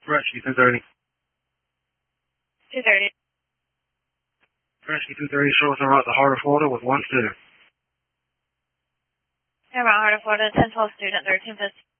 Rescue 230. 230. Rescue 230, show us around the heart of Florida with one student. Around Heart of Florida, 1012 student, 1350.